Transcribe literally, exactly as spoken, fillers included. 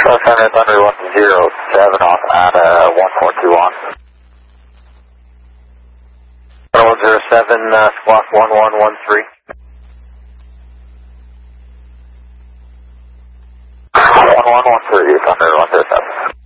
Thunder, Thunder one zero seven off at uh, one four two one. Thunder one zero seven, uh, squawk one one one three. one one one three, Thunder one zero seven.